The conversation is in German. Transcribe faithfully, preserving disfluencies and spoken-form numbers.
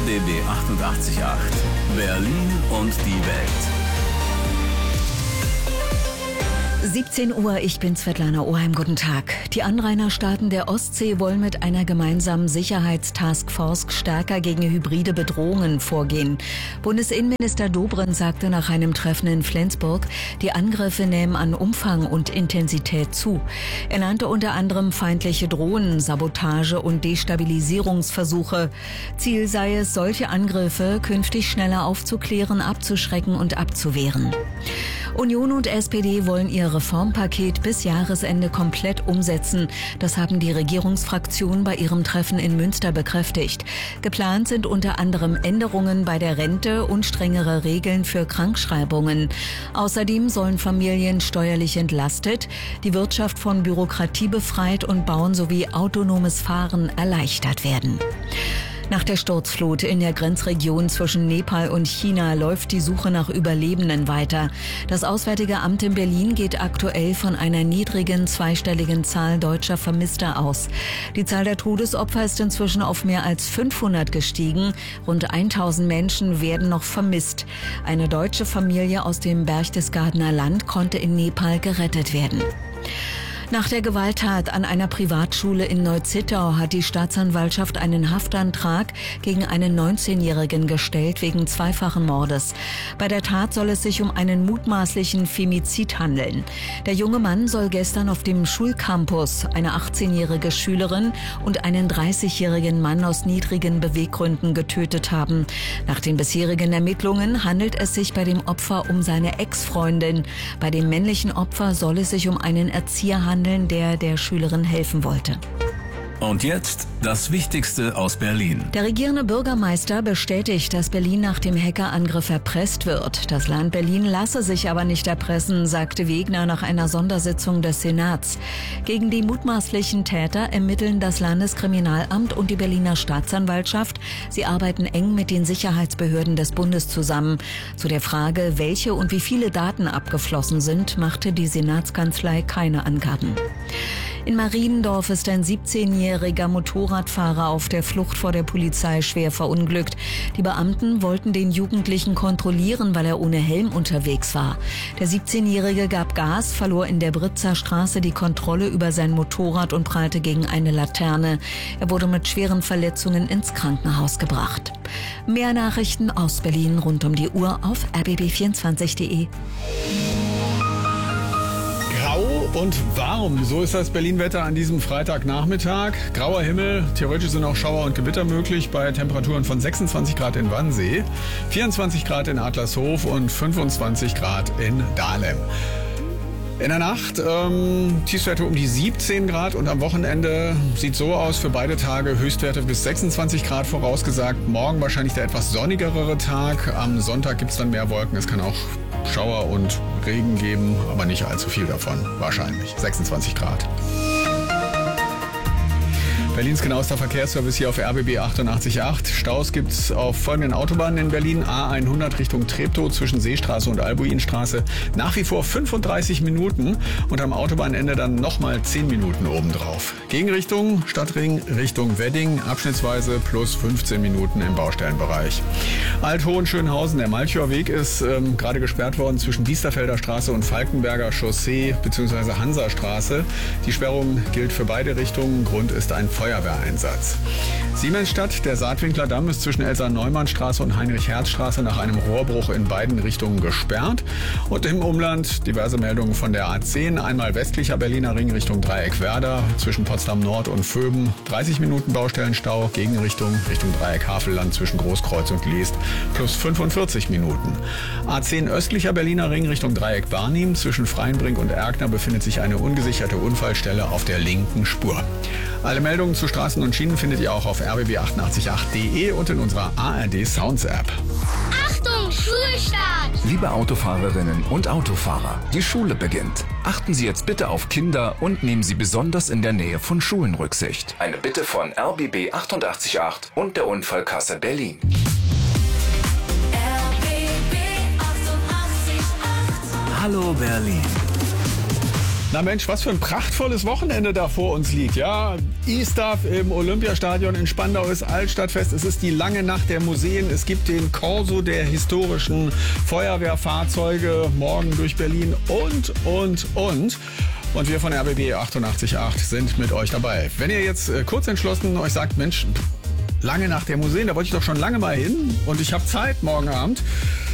B B achtundachtzig Komma acht. Berlin und die Welt. siebzehn Uhr, ich bin Svetlana Oheim, guten Tag. Die Anrainerstaaten der Ostsee wollen mit einer gemeinsamen Sicherheitstaskforce stärker gegen hybride Bedrohungen vorgehen. Bundesinnenminister Dobrindt sagte nach einem Treffen in Flensburg, die Angriffe nehmen an Umfang und Intensität zu. Er nannte unter anderem feindliche Drohnen, Sabotage und Destabilisierungsversuche. Ziel sei es, solche Angriffe künftig schneller aufzuklären, abzuschrecken und abzuwehren. Union und S P D wollen ihr Reformpaket bis Jahresende komplett umsetzen. Das haben die Regierungsfraktionen bei ihrem Treffen in Münster bekräftigt. Geplant sind unter anderem Änderungen bei der Rente und strengere Regeln für Krankschreibungen. Außerdem sollen Familien steuerlich entlastet, die Wirtschaft von Bürokratie befreit und Bauen sowie autonomes Fahren erleichtert werden. Nach der Sturzflut in der Grenzregion zwischen Nepal und China läuft die Suche nach Überlebenden weiter. Das Auswärtige Amt in Berlin geht aktuell von einer niedrigen zweistelligen Zahl deutscher Vermisster aus. Die Zahl der Todesopfer ist inzwischen auf mehr als fünfhundert gestiegen. Rund tausend Menschen werden noch vermisst. Eine deutsche Familie aus dem Berchtesgadener Land konnte in Nepal gerettet werden. Nach der Gewalttat an einer Privatschule in Neu-Zittau hat die Staatsanwaltschaft einen Haftantrag gegen einen neunzehnjährigen gestellt wegen zweifachen Mordes. Bei der Tat soll es sich um einen mutmaßlichen Femizid handeln. Der junge Mann soll gestern auf dem Schulcampus eine achtzehnjährige Schülerin und einen dreißigjährigen Mann aus niedrigen Beweggründen getötet haben. Nach den bisherigen Ermittlungen handelt es sich bei dem Opfer um seine Ex-Freundin. Bei dem männlichen Opfer soll es sich um einen Erzieher handeln, der der Schülerin helfen wollte. Und jetzt das Wichtigste aus Berlin. Der regierende Bürgermeister bestätigt, dass Berlin nach dem Hackerangriff erpresst wird. Das Land Berlin lasse sich aber nicht erpressen, sagte Wegner nach einer Sondersitzung des Senats. Gegen die mutmaßlichen Täter ermitteln das Landeskriminalamt und die Berliner Staatsanwaltschaft. Sie arbeiten eng mit den Sicherheitsbehörden des Bundes zusammen. Zu der Frage, welche und wie viele Daten abgeflossen sind, machte die Senatskanzlei keine Angaben. In Mariendorf ist ein siebzehnjähriger Motorradfahrer auf der Flucht vor der Polizei schwer verunglückt. Die Beamten wollten den Jugendlichen kontrollieren, weil er ohne Helm unterwegs war. Der siebzehnjährige gab Gas, verlor in der Britzer Straße die Kontrolle über sein Motorrad und prallte gegen eine Laterne. Er wurde mit schweren Verletzungen ins Krankenhaus gebracht. Mehr Nachrichten aus Berlin rund um die Uhr auf r b b vierundzwanzig punkt de. Grau und warm, so ist das Berlin-Wetter an diesem Freitagnachmittag. Grauer Himmel, theoretisch sind auch Schauer und Gewitter möglich bei Temperaturen von sechsundzwanzig Grad in Wannsee, vierundzwanzig Grad in Adlershof und fünfundzwanzig Grad in Dahlem. In der Nacht ähm, Tiefstwerte um die siebzehn Grad und am Wochenende sieht so aus für beide Tage Höchstwerte bis sechsundzwanzig Grad vorausgesagt. Morgen wahrscheinlich der etwas sonnigere Tag. Am Sonntag gibt es dann mehr Wolken. Es kann auch Schauer und Regen geben, aber nicht allzu viel davon. Wahrscheinlich sechsundzwanzig Grad. Berlins genauester Verkehrsservice hier auf R B B achtundachtzig Komma acht. Staus gibt es auf folgenden Autobahnen in Berlin. A hundert Richtung Treptow zwischen Seestraße und Albuinstraße. Nach wie vor fünfunddreißig Minuten und am Autobahnende dann nochmal zehn Minuten obendrauf. Gegenrichtung Stadtring Richtung Wedding abschnittsweise plus fünfzehn Minuten im Baustellenbereich. Alt-Hohenschönhausen, der Malchower Weg ist ähm, gerade gesperrt worden zwischen Biesterfelder Straße und Falkenberger Chaussee bzw. Hansastraße. Die Sperrung gilt für beide Richtungen. Grund ist ein Feuer. Feuerwehreinsatz. Siemensstadt, der Saatwinkler Damm ist zwischen Elsa-Neumann-Straße und Heinrich-Herz-Straße nach einem Rohrbruch in beiden Richtungen gesperrt. Und im Umland diverse Meldungen von der A zehn, einmal westlicher Berliner Ring Richtung Dreieck Werder, zwischen Potsdam Nord und Vöben, dreißig Minuten Baustellenstau, Gegenrichtung Richtung Dreieck Havelland zwischen Großkreuz und Liest, plus fünfundvierzig Minuten. A zehn östlicher Berliner Ring Richtung Dreieck Barnim, zwischen Freienbrink und Erkner befindet sich eine ungesicherte Unfallstelle auf der linken Spur. Alle Meldungen zu Straßen und Schienen findet ihr auch auf r b b achtundachtzig Komma acht punkt de und in unserer A R D Sounds App. Achtung, Schulstart! Liebe Autofahrerinnen und Autofahrer, die Schule beginnt. Achten Sie jetzt bitte auf Kinder und nehmen Sie besonders in der Nähe von Schulen Rücksicht. Eine Bitte von R B B achtundachtzig Komma acht und der Unfallkasse Berlin. R B B achtundachtzig Komma acht. Hallo Berlin. Na Mensch, was für ein prachtvolles Wochenende da vor uns liegt. Ja, E-Stuff im Olympiastadion in Spandau ist Altstadtfest. Es ist die lange Nacht der Museen. Es gibt den Corso der historischen Feuerwehrfahrzeuge morgen durch Berlin und, und, und. Und wir von R B B achtundachtzig Komma acht sind mit euch dabei. Wenn ihr jetzt äh, kurz entschlossen euch sagt, Mensch, lange Nacht der Museen, da wollte ich doch schon lange mal hin und ich habe Zeit morgen Abend.